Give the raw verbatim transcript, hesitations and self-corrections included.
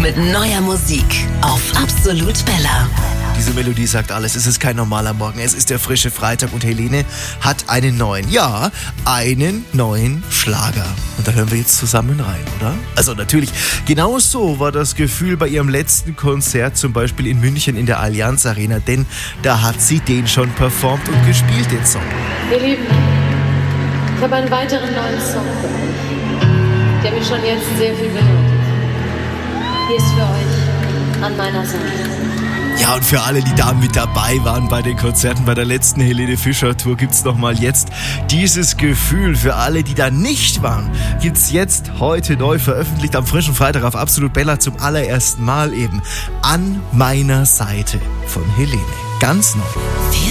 mit neuer Musik auf Absolut Bella. Diese Melodie sagt alles. Es ist kein normaler Morgen. Es ist der frische Freitag und Helene hat einen neuen, ja, einen neuen Schlager. Und da hören wir jetzt zusammen rein, oder? Also natürlich, genau so war das Gefühl bei ihrem letzten Konzert, zum Beispiel in München in der Allianz Arena, denn da hat sie den schon performt und gespielt, den Song. Ihr Lieben, ich habe einen weiteren neuen Song, der mich schon jetzt sehr viel bedeutet. Hier ist für euch an meiner Seite. Ja, und für alle, die da mit dabei waren bei den Konzerten bei der letzten Helene Fischer Tour, gibt's nochmal jetzt dieses Gefühl. Für alle, die da nicht waren, gibt's jetzt heute neu veröffentlicht am frischen Freitag auf Absolut Bella zum allerersten Mal eben An meiner Seite von Helene. Ganz neu.